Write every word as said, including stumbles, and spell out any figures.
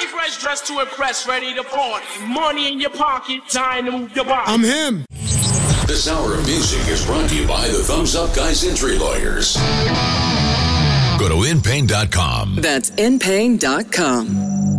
Funky fresh dressed to impress, ready to party. Money in your pocket, time to move your body. I'm him. This hour of music is brought to you by the Thumbs Up Guys Injury Lawyers. Go to in pain dot com. That's in pain dot com.